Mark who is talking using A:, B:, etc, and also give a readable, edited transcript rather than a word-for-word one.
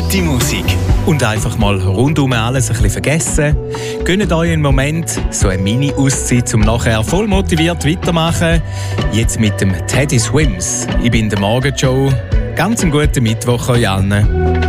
A: Gute Musik.
B: Und einfach mal rundum alles ein bisschen vergessen. Gönnt euch einen Moment, so eine Mini-Auszeit, um nachher voll motiviert weitermachen. Jetzt mit dem Teddy Swims. Ich bin der Morgenshow. Ganz einen guten Mittwoch euch allen.